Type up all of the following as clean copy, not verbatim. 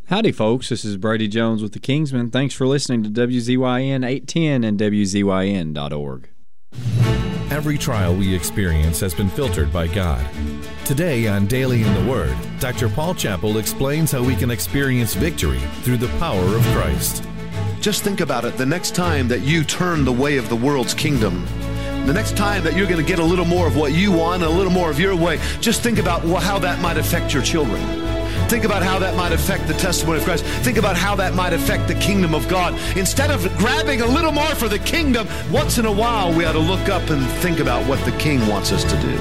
Howdy, folks. This is Brady Jones with the Kingsmen. Thanks for listening to WZYN 810 and WZYN.org. Every trial we experience has been filtered by God. Today on Daily in the Word, Dr. Paul Chappell explains how we can experience victory through the power of Christ. Just think about it. The next time that you turn the way of the world's kingdom, the next time that you're going to get a little more of what you want, a little more of your way, just think about how that might affect your children. Think about how that might affect the testimony of Christ. Think about how that might affect the kingdom of God. Instead of grabbing a little more for the kingdom, once in a while we ought to look up and think about what the King wants us to do.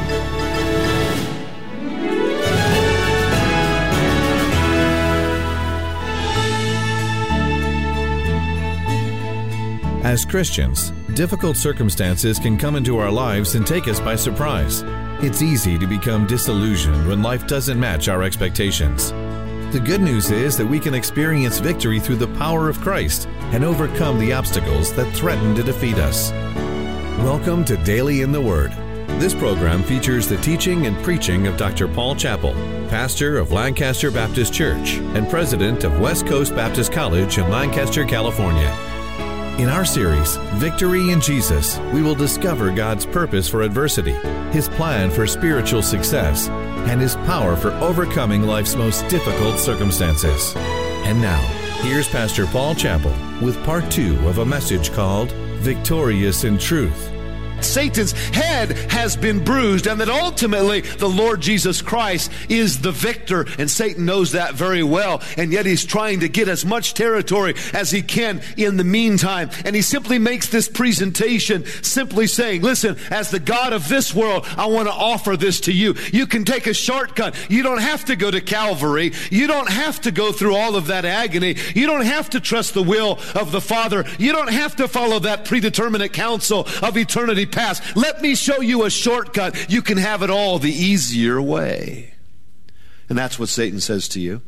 As Christians, difficult circumstances can come into our lives and take us by surprise. It's easy to become disillusioned when life doesn't match our expectations. The good news is that we can experience victory through the power of Christ and overcome the obstacles that threaten to defeat us. Welcome to Daily in the Word. This program features the teaching and preaching of Dr. Paul Chappell, pastor of Lancaster Baptist Church and president of West Coast Baptist College in Lancaster, California. In our series, Victory in Jesus, we will discover God's purpose for adversity, His plan for spiritual success, and His power for overcoming life's most difficult circumstances. And now, here's Pastor Paul Chappell with part 2 of a message called Victorious in Truth. Satan's head has been bruised, and that ultimately the Lord Jesus Christ is the victor, and Satan knows that very well, and yet he's trying to get as much territory as he can in the meantime. And he simply makes this presentation simply saying, listen, as the God of this world, I want to offer this to you. You can take a shortcut. You don't have to go to Calvary. You don't have to go through all of that agony. You don't have to trust the will of the Father. You don't have to follow that predeterminate counsel of eternity past. Let me show you a shortcut. You can have it all the easier way. And that's what Satan says to you.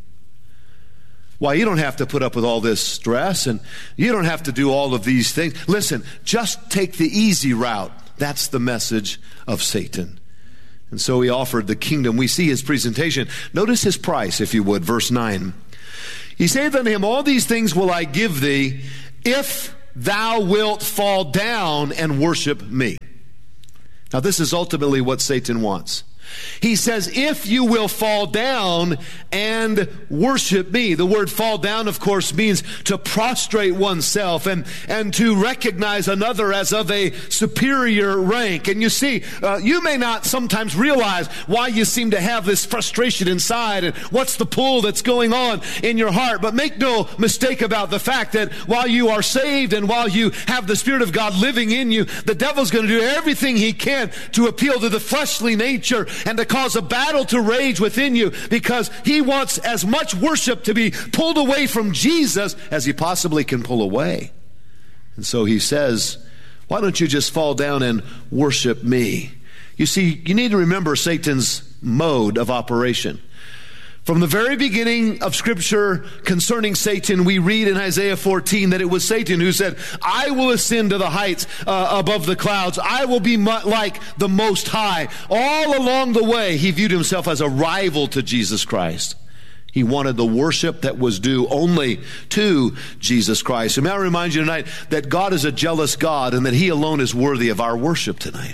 Why, you don't have to put up with all this stress, and you don't have to do all of these things. Listen, just take the easy route. That's the message of Satan. And so he offered the kingdom. We see his presentation. Notice his price, if you would, verse 9. He saith unto him, all these things will I give thee, if thou wilt fall down and worship me. Now, this is ultimately what Satan wants. He says, if you will fall down and worship me. The word fall down, of course, means to prostrate oneself and to recognize another as of a superior rank. And you see, you may not sometimes realize why you seem to have this frustration inside and what's the pull that's going on in your heart. But make no mistake about the fact that while you are saved and while you have the Spirit of God living in you, the devil's going to do everything he can to appeal to the fleshly nature and to cause a battle to rage within you, because he wants as much worship to be pulled away from Jesus as he possibly can pull away. And so he says, why don't you just fall down and worship me? You see, you need to remember Satan's mode of operation. From the very beginning of Scripture concerning Satan, we read in Isaiah 14 that it was Satan who said, I will ascend to the heights above the clouds. I will be like the Most High. All along the way, he viewed himself as a rival to Jesus Christ. He wanted the worship that was due only to Jesus Christ. And may I remind you tonight that God is a jealous God and that he alone is worthy of our worship tonight.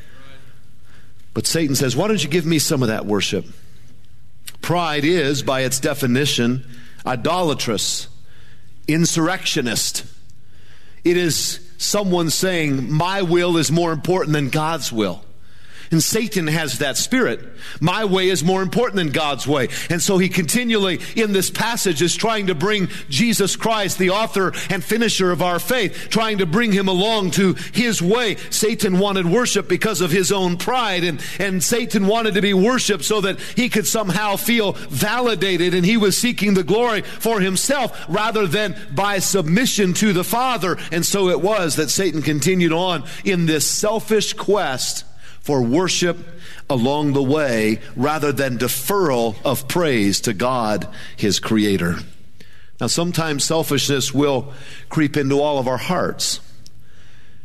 But Satan says, why don't you give me some of that worship? Pride is, by its definition, idolatrous, insurrectionist. It is someone saying, my will is more important than God's will. And Satan has that spirit. My way is more important than God's way. And so he continually, in this passage, is trying to bring Jesus Christ, the author and finisher of our faith, trying to bring him along to his way. Satan wanted worship because of his own pride, and Satan wanted to be worshiped so that he could somehow feel validated, and he was seeking the glory for himself rather than by submission to the Father. And so it was that Satan continued on in this selfish quest for worship along the way rather than deferral of praise to God, his Creator. Now, sometimes selfishness will creep into all of our hearts.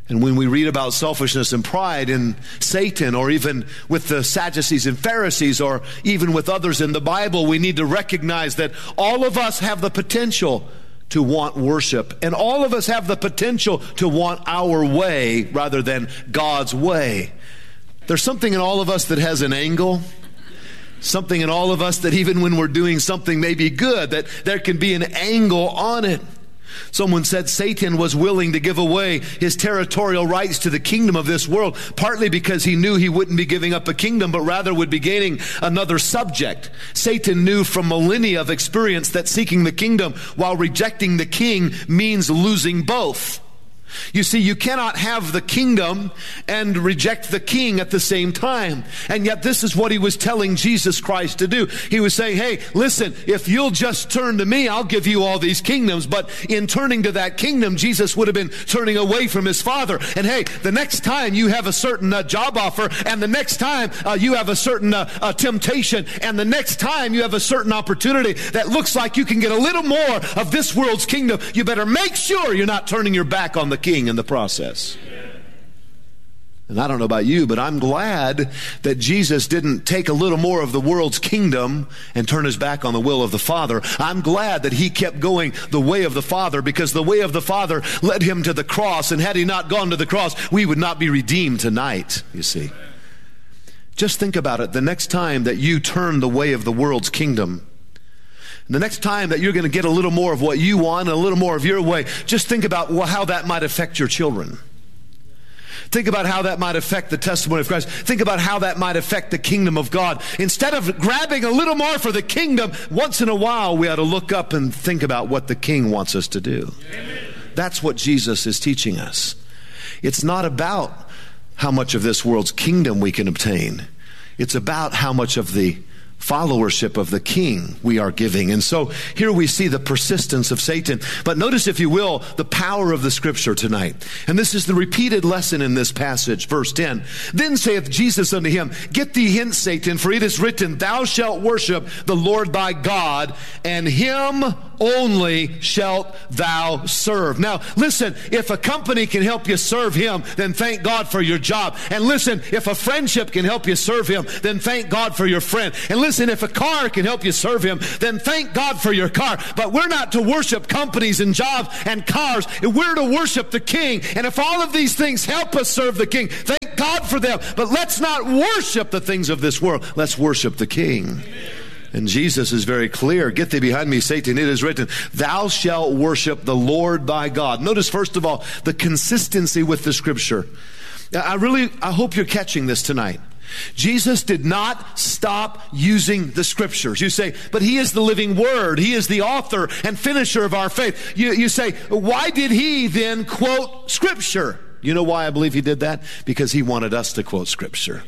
And when we read about selfishness and pride in Satan, or even with the Sadducees and Pharisees, or even with others in the Bible, we need to recognize that all of us have the potential to want worship. And all of us have the potential to want our way rather than God's way. There's something in all of us that has an angle. Something in all of us that even when we're doing something maybe good, that there can be an angle on it. Someone said Satan was willing to give away his territorial rights to the kingdom of this world, partly because he knew he wouldn't be giving up a kingdom, but rather would be gaining another subject. Satan knew from millennia of experience that seeking the kingdom while rejecting the king means losing both. You see, you cannot have the kingdom and reject the king at the same time. And yet this is what he was telling Jesus Christ to do. He was saying, hey, listen, if you'll just turn to me, I'll give you all these kingdoms. But in turning to that kingdom, Jesus would have been turning away from his Father. And hey, the next time you have a certain job offer, and the next time you have a certain temptation, and the next time you have a certain opportunity that looks like you can get a little more of this world's kingdom, you better make sure you're not turning your back on the king in the process. And I don't know about you, but I'm glad that Jesus didn't take a little more of the world's kingdom and turn his back on the will of the Father. I'm glad that he kept going the way of the Father, because the way of the Father led him to the cross. And had he not gone to the cross, we would not be redeemed tonight, you see. Just think about it. The next time that you turn the way of the world's kingdom, the next time that you're going to get a little more of what you want, a little more of your way, just think about how that might affect your children. Think about how that might affect the testimony of Christ. Think about how that might affect the kingdom of God. Instead of grabbing a little more for the kingdom, once in a while we ought to look up and think about what the king wants us to do. Amen. That's what Jesus is teaching us. It's not about how much of this world's kingdom we can obtain. It's about how much of the followership of the king we are giving. And so here we see the persistence of Satan. But notice, if you will, the power of the scripture tonight. And this is the repeated lesson in this passage, verse 10. Then saith Jesus unto him, Get thee hence, Satan, for it is written, Thou shalt worship the Lord thy God, and him only shalt thou serve. Now, listen, if a company can help you serve him, then thank God for your job. And listen, if a friendship can help you serve him, then thank God for your friend. And listen, if a car can help you serve him, then thank God for your car. But we're not to worship companies and jobs and cars. We're to worship the king. And if all of these things help us serve the king, thank God for them. But let's not worship the things of this world. Let's worship the king. Amen. And Jesus is very clear. Get thee behind me, Satan. It is written, Thou shalt worship the Lord thy God. Notice, first of all, the consistency with the scripture. I hope you're catching this tonight. Jesus did not stop using the scriptures. You say, but he is the living word. He is the author and finisher of our faith. You say, why did he then quote scripture? You know why I believe he did that? Because he wanted us to quote scripture.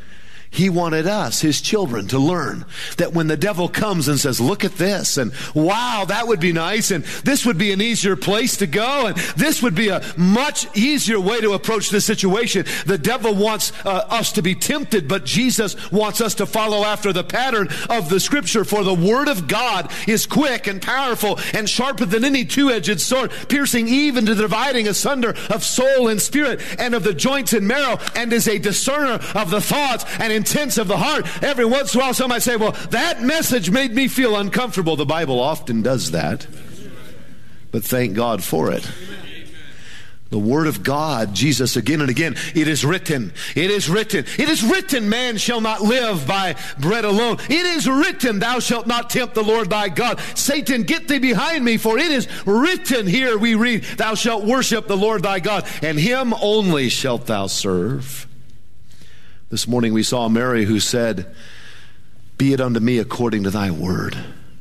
He wanted us, his children, to learn that when the devil comes and says, look at this, and wow, that would be nice, and this would be an easier place to go, and this would be a much easier way to approach this situation. The devil wants us to be tempted, but Jesus wants us to follow after the pattern of the scripture. For the word of God is quick and powerful and sharper than any two-edged sword, piercing even to the dividing asunder of soul and spirit and of the joints and marrow, and is a discerner of the thoughts and intents of the heart. Every once in a while somebody say, well, that message made me feel uncomfortable. The Bible often does that, but thank God for it. The word of God, Jesus again and again, it is written, it is written, it is written, man shall not live by bread alone. It is written, thou shalt not tempt the Lord thy God. Satan, get thee behind me, for it is written, here we read, thou shalt worship the Lord thy God, and him only shalt thou serve. This morning we saw Mary who said, be it unto me according to thy word.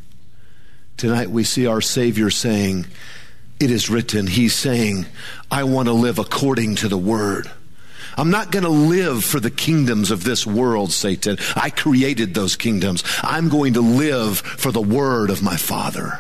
Tonight we see our Savior saying, it is written. He's saying, I want to live according to the word. I'm not going to live for the kingdoms of this world, Satan. I created those kingdoms. I'm going to live for the word of my Father.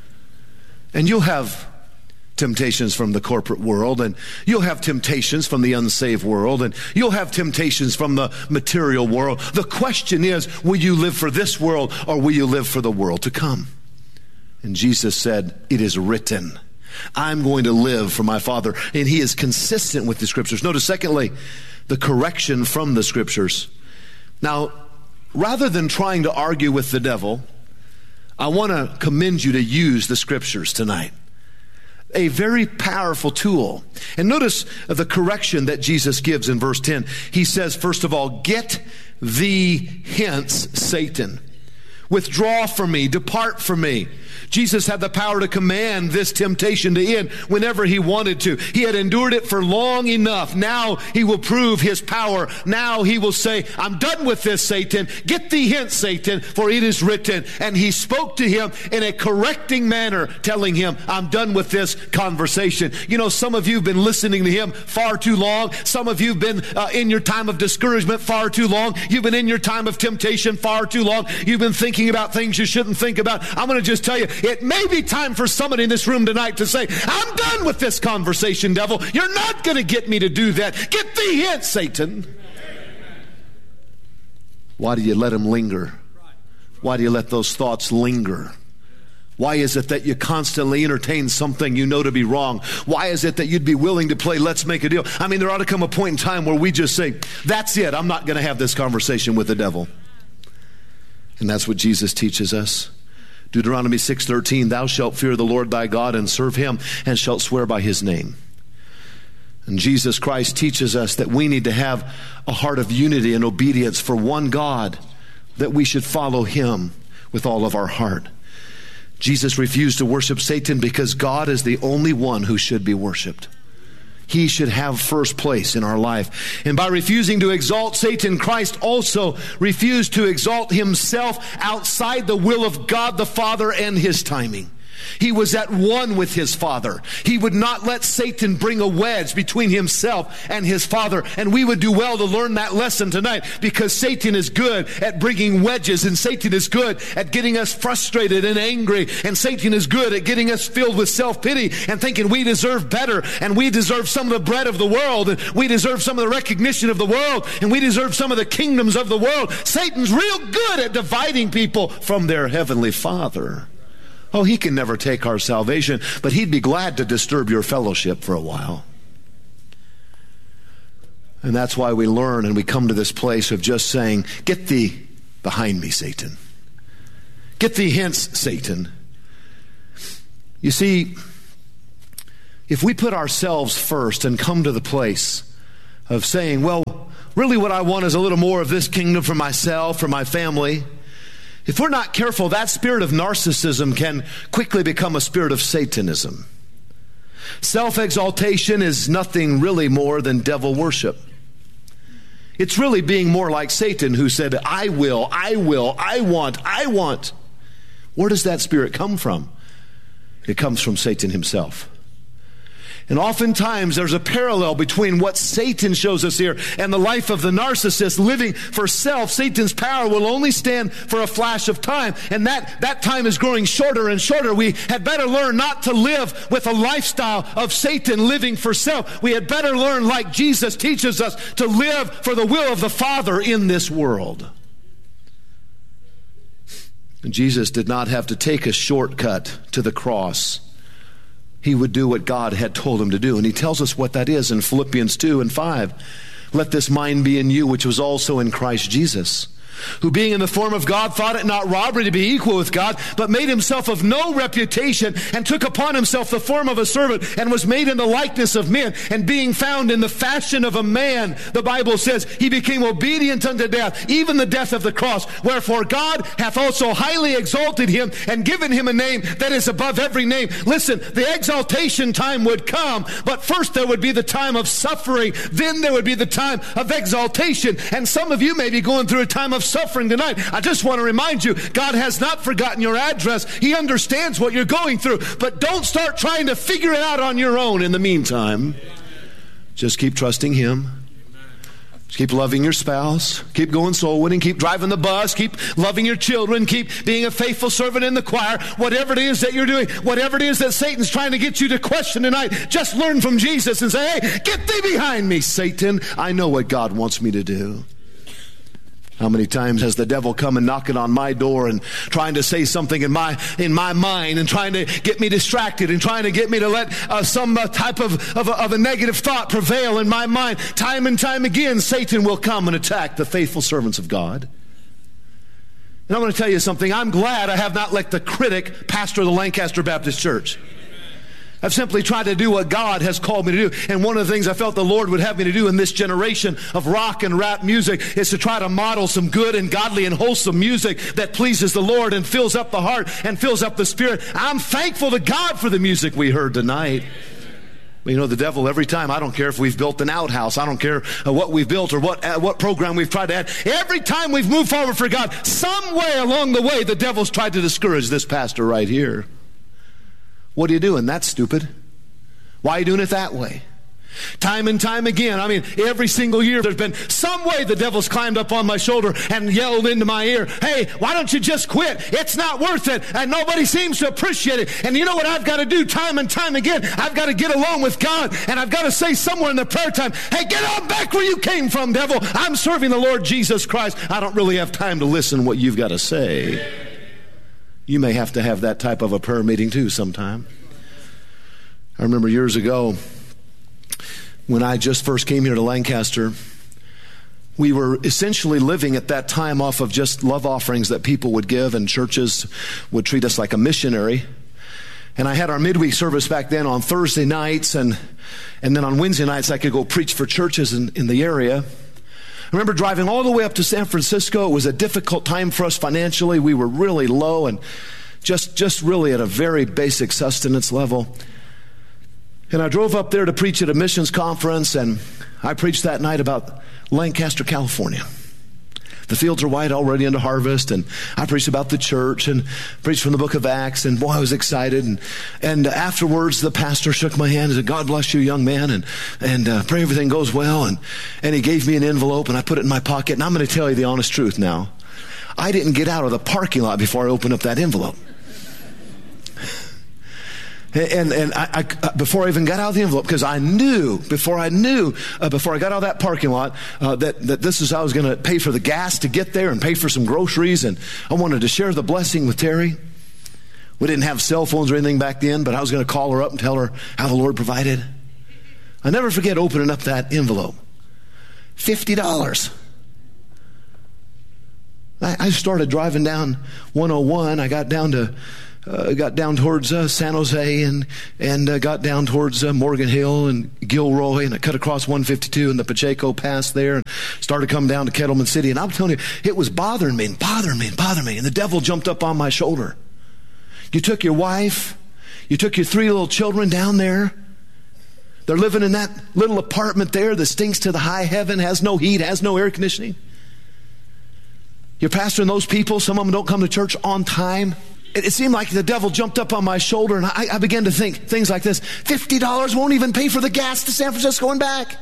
And you'll have temptations from the corporate world, and you'll have temptations from the unsaved world, and you'll have temptations from the material world. The question is, will you live for this world, or will you live for the world to come? And Jesus said, it is written. I'm going to live for my Father. And he is consistent with the Scriptures. Notice, secondly, the correction from the Scriptures. Now, rather than trying to argue with the devil, I want to commend you to use the Scriptures tonight. A very powerful tool. And notice the correction that Jesus gives in verse 10. He says, first of all, get thee hence, Satan. Withdraw from me, depart from me. Jesus had the power to command this temptation to end whenever he wanted to. He had endured it for long enough. Now he will prove his power. Now he will say, I'm done with this, Satan. Get thee hence, Satan, for it is written. And he spoke to him in a correcting manner, telling him, I'm done with this conversation. You know, some of you have been listening to him far too long. Some of you have been in your time of discouragement far too long. You've been in your time of temptation far too long. You've been thinking about things you shouldn't think about. I'm going to just tell you, it may be time for somebody in this room tonight to say, I'm done with this conversation, devil. You're not going to get me to do that. Get thee hence, Satan. Why do you let him linger? Why do you let those thoughts linger? Why is it that you constantly entertain something you know to be wrong? Why is it that you'd be willing to play let's make a deal? I mean, there ought to come a point in time where we just say, that's it. I'm not going to have this conversation with the devil. And that's what Jesus teaches us. Deuteronomy 6:13, thou shalt fear the Lord thy God and serve him, and shalt swear by his name. And Jesus Christ teaches us that we need to have a heart of unity and obedience for one God, that we should follow him with all of our heart. Jesus refused to worship Satan because God is the only one who should be worshiped. He should have first place in our life. And by refusing to exalt Satan, Christ also refused to exalt himself outside the will of God the Father and his timing. He was at one with his Father. He would not let Satan bring a wedge between himself and his Father. And we would do well to learn that lesson tonight, because Satan is good at bringing wedges, and Satan is good at getting us frustrated and angry, and Satan is good at getting us filled with self-pity and thinking we deserve better, and we deserve some of the bread of the world, and we deserve some of the recognition of the world, and we deserve some of the kingdoms of the world. Satan's real good at dividing people from their heavenly Father. Oh, he can never take our salvation, but he'd be glad to disturb your fellowship for a while. And that's why we learn and we come to this place of just saying, get thee behind me, Satan. Get thee hence, Satan. You see, if we put ourselves first and come to the place of saying, well, really what I want is a little more of this kingdom for myself, for my family, if we're not careful, that spirit of narcissism can quickly become a spirit of Satanism. Self-exaltation is nothing really more than devil worship. It's really being more like Satan, who said, I will, I want. Where does that spirit come from? It comes from Satan himself. And oftentimes there's a parallel between what Satan shows us here and the life of the narcissist living for self. Satan's power will only stand for a flash of time, and that time is growing shorter and shorter. We had better learn not to live with a lifestyle of Satan living for self. We had better learn, like Jesus teaches us, to live for the will of the Father in this world. And Jesus did not have to take a shortcut to the cross. He would do what God had told him to do. And he tells us what that is in Philippians 2:5. Let this mind be in you, which was also in Christ Jesus, who being in the form of God thought it not robbery to be equal with God, but made himself of no reputation, and took upon himself the form of a servant, and was made in the likeness of men. And being found in the fashion of a man, the Bible says, he became obedient unto death, even the death of the cross. Wherefore God hath also highly exalted him, and given him a name that is above every name. Listen, the exaltation time would come, but first there would be the time of suffering. Then there would be the time of exaltation. And some of you may be going through a time of suffering tonight. I just want to remind you, God has not forgotten your address. He understands what you're going through. But don't start trying to figure it out on your own in the meantime. Just keep trusting him. Just keep loving your spouse. Keep going soul winning. Keep driving the bus. Keep loving your children. Keep being a faithful servant in the choir. Whatever it is that you're doing, whatever it is that Satan's trying to get you to question tonight, just learn from Jesus and say, hey, get thee behind me, Satan. I know what God wants me to do. How many times has the devil come and knocking on my door and trying to say something in my mind and trying to get me distracted and trying to get me to let some type of a negative thought prevail in my mind. Time and time again, Satan will come and attack the faithful servants of God. And I'm going to tell you something. I'm glad I have not let the critic pastor the Lancaster Baptist Church. I've simply tried to do what God has called me to do. And one of the things I felt the Lord would have me to do in this generation of rock and rap music is to try to model some good and godly and wholesome music that pleases the Lord and fills up the heart and fills up the spirit. I'm thankful to God for the music we heard tonight. But you know, the devil, every time, I don't care if we've built an outhouse, I don't care what we've built or what program we've tried to add. Every time we've moved forward for God, some way along the way, the devil's tried to discourage this pastor right here. What are you doing? That's stupid. Why are you doing it that way? Time and time again, I mean, every single year there's been some way the devil's climbed up on my shoulder and yelled into my ear, hey, why don't you just quit? It's not worth it. And nobody seems to appreciate it. And you know what I've got to do time and time again? I've got to get along with God, and I've got to say somewhere in the prayer time, hey, get on back where you came from, devil. I'm serving the Lord Jesus Christ. I don't really have time to listen to what you've got to say. You may have to have that type of a prayer meeting too sometime. I remember years ago when I just first came here to Lancaster, we were essentially living at that time off of just love offerings that people would give, and churches would treat us like a missionary. And I had our midweek service back then on Thursday nights, and then on Wednesday nights I could go preach for churches in the area. I remember driving all the way up to San Francisco. It was a difficult time for us financially. We were really low and just really at a very basic sustenance level. And I drove up there to preach at a missions conference, and I preached that night about Lancaster, California. The fields are white, already into harvest, and I preached about the church and preached from the book of Acts, and boy, I was excited. And afterwards, the pastor shook my hand and said, God bless you, young man, and pray everything goes well. And he gave me an envelope, and I put it in my pocket. And I'm going to tell you the honest truth now. I didn't get out of the parking lot before I opened up that envelope. And I before I even got out of the envelope, because I knew before I got out of that parking lot that this is how I was going to pay for the gas to get there and pay for some groceries, and I wanted to share the blessing with Terry. We didn't have cell phones or anything back then, but I was going to call her up and tell her how the Lord provided. I never forget opening up that envelope. $50. I started driving down 101. I got down towards San Jose and got down towards Morgan Hill and Gilroy, and I cut across 152 and the Pacheco Pass there and started coming down to Kettleman City. And I'm telling you, it was bothering me. And the devil jumped up on my shoulder. You took your wife, you took your 3 little children down there. They're living in that little apartment there that stinks to the high heaven, has no heat, has no air conditioning. You're pastoring those people. Some of them don't come to church on time. It seemed like the devil jumped up on my shoulder, and I began to think things like this. $50 won't even pay for the gas to San Francisco and back.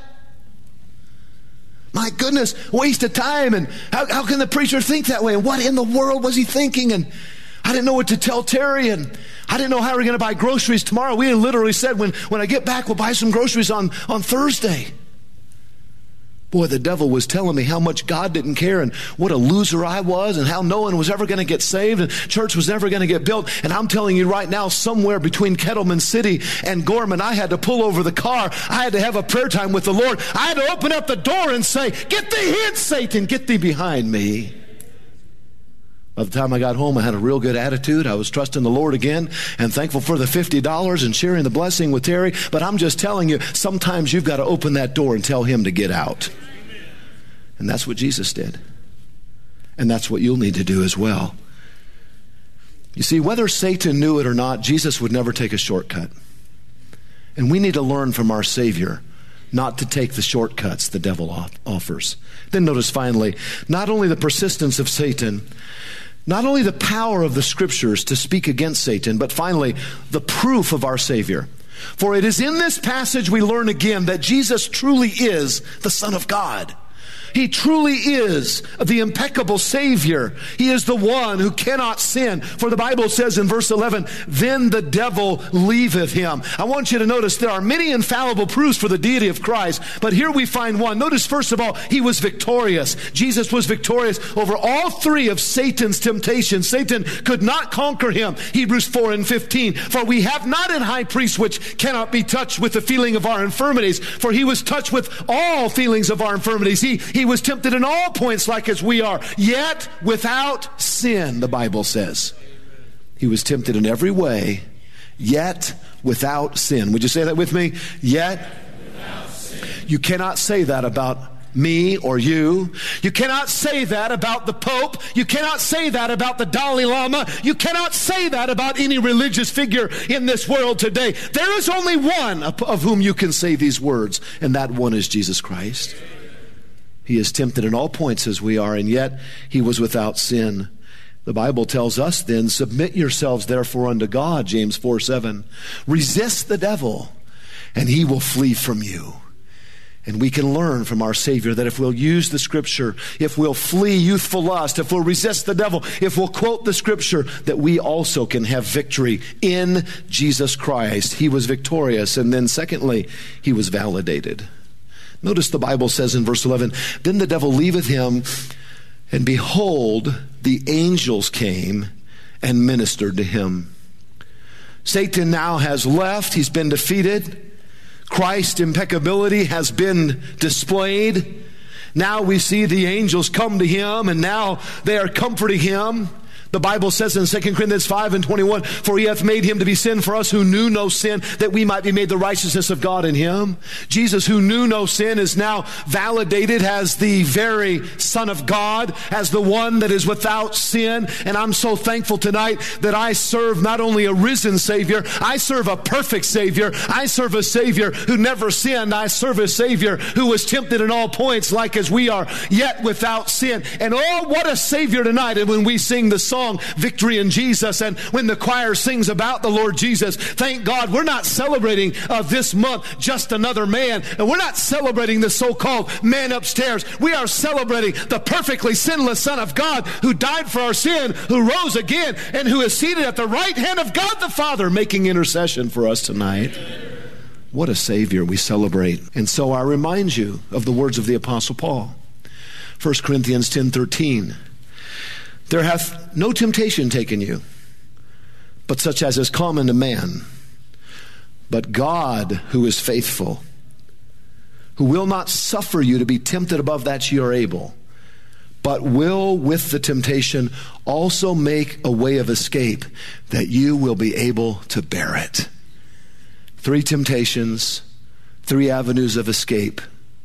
My goodness, waste of time. And how can the preacher think that way? And what in the world was he thinking? And I didn't know what to tell Terry, and I didn't know how we were going to buy groceries tomorrow. We literally said, when I get back, we'll buy some groceries on Thursday. Boy, the devil was telling me how much God didn't care and what a loser I was and how no one was ever going to get saved and church was never going to get built. And I'm telling you right now, somewhere between Kettleman City and Gorman, I had to pull over the car. I had to have a prayer time with the Lord. I had to open up the door and say, get thee hence, Satan, get thee behind me. By the time I got home, I had a real good attitude. I was trusting the Lord again and thankful for the $50 and sharing the blessing with Terry. But I'm just telling you, sometimes you've got to open that door and tell him to get out. And that's what Jesus did. And that's what you'll need to do as well. You see, whether Satan knew it or not, Jesus would never take a shortcut. And we need to learn from our Savior not to take the shortcuts the devil offers. Then notice finally, not only the persistence of Satan, not only the power of the Scriptures to speak against Satan, but finally, the proof of our Savior. For it is in this passage we learn again that Jesus truly is the Son of God. He truly is the impeccable Savior. He is the one who cannot sin. For the Bible says in verse 11, then the devil leaveth him. I want you to notice there are many infallible proofs for the deity of Christ, but here we find one. Notice first of all, he was victorious. Jesus was victorious over all three of Satan's temptations. Satan could not conquer him. Hebrews 4:15. For we have not an high priest which cannot be touched with the feeling of our infirmities, for he was touched with all feelings of our infirmities. He was tempted in all points like as we are, yet without sin, the Bible says. He was tempted in every way, yet without sin. Would you say that with me? Yet without sin. You cannot say that about me or you. You cannot say that about the Pope. You cannot say that about the Dalai Lama. You cannot say that about any religious figure in this world today. There is only one of whom you can say these words, and that one is Jesus Christ. He is tempted in all points as we are, and yet he was without sin. The Bible tells us then, submit yourselves therefore unto God, James 4:7. Resist the devil, and he will flee from you. And we can learn from our Savior that if we'll use the Scripture, if we'll flee youthful lust, if we'll resist the devil, if we'll quote the Scripture, that we also can have victory in Jesus Christ. He was victorious. And then secondly, he was validated. Notice the Bible says in verse 11, then the devil leaveth him, and behold, the angels came and ministered to him. Satan now has left. He's been defeated. Christ's impeccability has been displayed. Now we see the angels come to him, and now they are comforting him. The Bible says in 2 Corinthians 5:21, for he hath made him to be sin for us who knew no sin, that we might be made the righteousness of God in him. Jesus, who knew no sin, is now validated as the very Son of God, as the one that is without sin. And I'm so thankful tonight that I serve not only a risen Savior, I serve a perfect Savior. I serve a Savior who never sinned. I serve a Savior who was tempted in all points like as we are, yet without sin. And oh, what a Savior tonight. And when we sing the song, Victory in Jesus, and when the choir sings about the Lord Jesus, thank God we're not celebrating this month just another man, and we're not celebrating the so-called man upstairs. We are celebrating the perfectly sinless Son of God who died for our sin, who rose again, and who is seated at the right hand of God the Father making intercession for us tonight. What a Savior we celebrate. And so I remind you of the words of the Apostle Paul. 1 Corinthians 10:13. There hath no temptation taken you, but such as is common to man. But God, who is faithful, who will not suffer you to be tempted above that ye are able, but will with the temptation also make a way of escape, that you will be able to bear it. 3 temptations, 3 avenues of escape.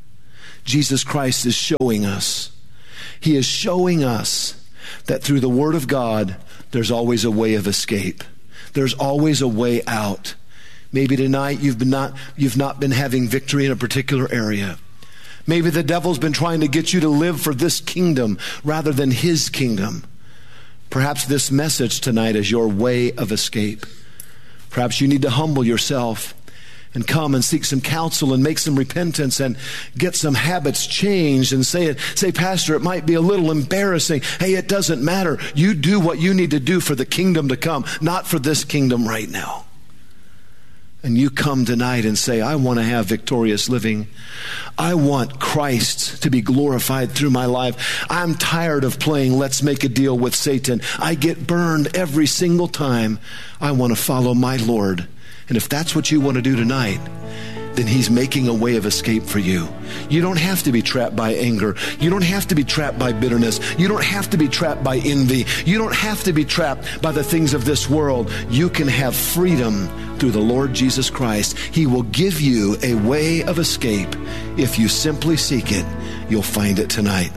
Jesus Christ is showing us. He is showing us that through the Word of God, there's always a way of escape. There's always a way out. Maybe tonight you've not been having victory in a particular area. Maybe the devil's been trying to get you to live for this kingdom rather than his kingdom. Perhaps this message tonight is your way of escape. Perhaps you need to humble yourself and come and seek some counsel and make some repentance and get some habits changed and say, Pastor, it might be a little embarrassing. Hey, it doesn't matter. You do what you need to do for the kingdom to come, not for this kingdom right now. And you come tonight and say, I want to have victorious living. I want Christ to be glorified through my life. I'm tired of playing let's make a deal with Satan. I get burned every single time. I want to follow my Lord. And if that's what you want to do tonight, then he's making a way of escape for you. You don't have to be trapped by anger. You don't have to be trapped by bitterness. You don't have to be trapped by envy. You don't have to be trapped by the things of this world. You can have freedom through the Lord Jesus Christ. He will give you a way of escape. If you simply seek it, you'll find it tonight.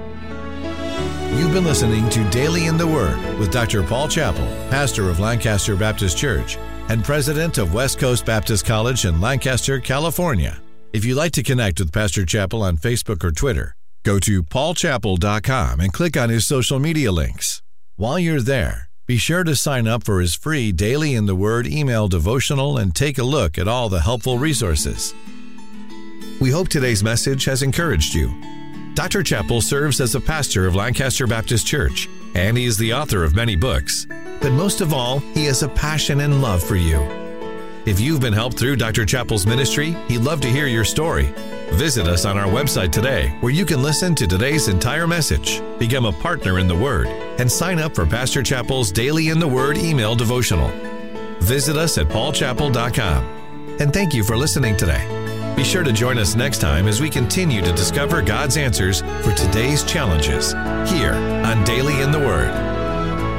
You've been listening to Daily in the Word with Dr. Paul Chappell, pastor of Lancaster Baptist Church and president of West Coast Baptist College in Lancaster, California. If you'd like to connect with Pastor Chappell on Facebook or Twitter, go to paulchappell.com and click on his social media links. While you're there, be sure to sign up for his free Daily in the Word email devotional and take a look at all the helpful resources. We hope today's message has encouraged you. Dr. Chappell serves as a pastor of Lancaster Baptist Church, and he is the author of many books. But most of all, he has a passion and love for you. If you've been helped through Dr. Chappell's ministry, he'd love to hear your story. Visit us on our website today, where you can listen to today's entire message, become a partner in the Word, and sign up for Pastor Chappell's Daily in the Word email devotional. Visit us at paulchappell.com. And thank you for listening today. Be sure to join us next time as we continue to discover God's answers for today's challenges here on Daily in the Word.